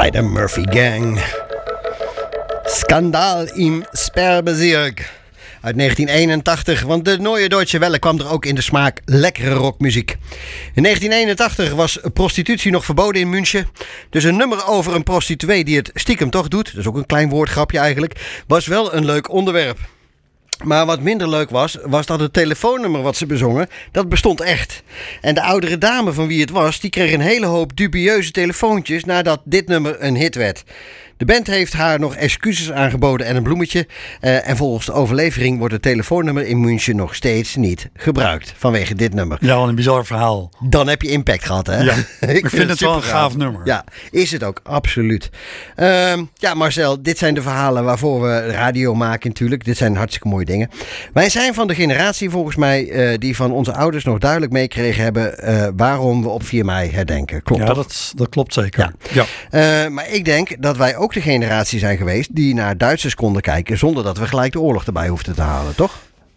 Bij de Murphy Gang. Skandaal im Sperrbezirk. Uit 1981, want de Neue Deutsche Welle kwam er ook in de smaak lekkere rockmuziek. In 1981 was prostitutie nog verboden in München. Dus een nummer over een prostituee die het stiekem toch doet, dat is ook een klein woordgrapje eigenlijk, was wel een leuk onderwerp. Maar wat minder leuk was dat het telefoonnummer wat ze bezongen, dat bestond echt. En de oudere dame van wie het was, die kreeg een hele hoop dubieuze telefoontjes nadat dit nummer een hit werd. De band heeft haar nog excuses aangeboden en een bloemetje. En volgens de overlevering wordt het telefoonnummer in München nog steeds niet gebruikt. Vanwege dit nummer. Ja, wat een bizar verhaal. Dan heb je impact gehad, hè? Ja, ik vind het wel een gaaf nummer. Ja, is het ook, absoluut. Ja, Marcel, dit zijn de verhalen waarvoor we radio maken natuurlijk. Dit zijn hartstikke mooie dingen. Wij zijn van de generatie volgens mij die van onze ouders nog duidelijk meegekregen hebben waarom we op 4 mei herdenken. Klopt ja, toch? dat klopt zeker. Ja. Maar ik denk dat wij ook de generatie zijn geweest die naar Duitsers konden kijken zonder dat we gelijk de oorlog erbij hoefden te halen, toch?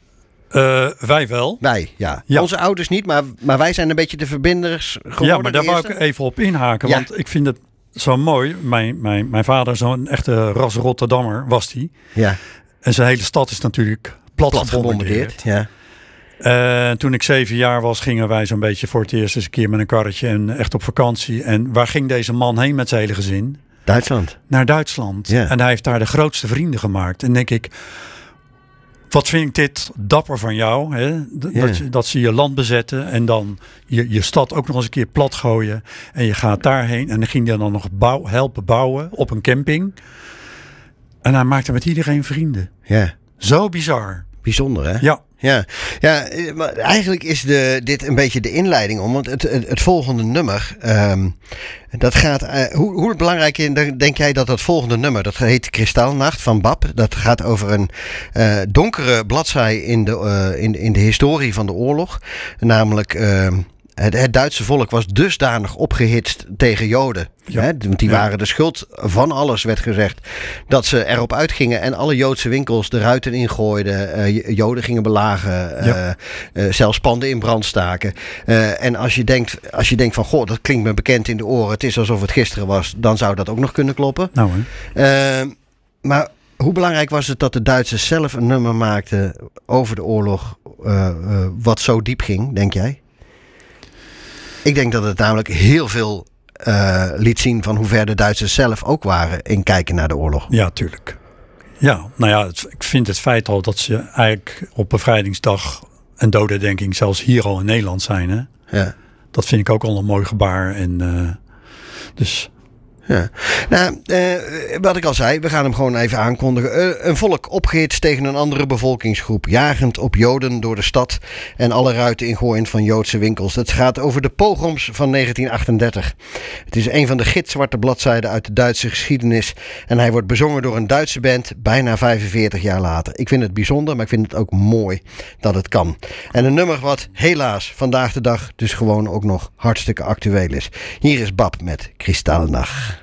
Wij wel. Wij, ja. Onze ouders niet, maar wij zijn een beetje de verbinders geworden. Ja, maar daar wou ik even op inhaken, want ik vind het zo mooi. Mijn vader is zo'n echte ras Rotterdammer, was die. Ja. En zijn hele stad is natuurlijk plat gebombardeerd. Ja. Toen ik 7 jaar was, gingen wij zo'n beetje voor het eerst eens een keer met een karretje en echt op vakantie. En waar ging deze man heen met zijn hele gezin? Duitsland. Naar Duitsland. Ja. En hij heeft daar de grootste vrienden gemaakt. En denk ik, wat vind ik dit dapper van jou. Hè? Dat ze je land bezetten en dan je stad ook nog eens een keer plat gooien. En je gaat daarheen en dan ging hij dan nog helpen bouwen op een camping. En hij maakte met iedereen vrienden. Ja. Zo bizar. Bijzonder, hè? Ja. Ja, maar eigenlijk is dit een beetje de inleiding om. Want het volgende nummer, dat gaat... Hoe belangrijk denk jij dat volgende nummer, dat heet Kristallnacht van Bab. Dat gaat over een donkere bladzij in de historie van de oorlog. Namelijk... Het Duitse volk was dusdanig opgehitst tegen Joden. Ja. Hè? Want die waren de schuld van alles, werd gezegd. Dat ze erop uitgingen en alle Joodse winkels de ruiten ingooiden. Joden gingen belagen. Zelfs panden in brand staken. En als je denkt van, goh, dat klinkt me bekend in de oren. Het is alsof het gisteren was. Dan zou dat ook nog kunnen kloppen. Nou, maar hoe belangrijk was het dat de Duitsers zelf een nummer maakten over de oorlog. Wat zo diep ging, denk jij? Ik denk dat het namelijk heel veel liet zien van hoe ver de Duitsers zelf ook waren in kijken naar de oorlog. Ja, tuurlijk. Ja, nou ja, ik vind het feit al dat ze eigenlijk op bevrijdingsdag en dodenherdenking zelfs hier al in Nederland zijn. Hè? Ja. Dat vind ik ook al een mooi gebaar. En dus... Ja. Nou, wat ik al zei, we gaan hem gewoon even aankondigen. Een volk opgehitst tegen een andere bevolkingsgroep. Jagend op Joden door de stad en alle ruiten ingooiend van Joodse winkels. Het gaat over de pogroms van 1938. Het is een van de gitzwarte bladzijden uit de Duitse geschiedenis. En hij wordt bezongen door een Duitse band bijna 45 jaar later. Ik vind het bijzonder, maar ik vind het ook mooi dat het kan. En een nummer wat helaas vandaag de dag dus gewoon ook nog hartstikke actueel is. Hier is Bab met Kristallnacht.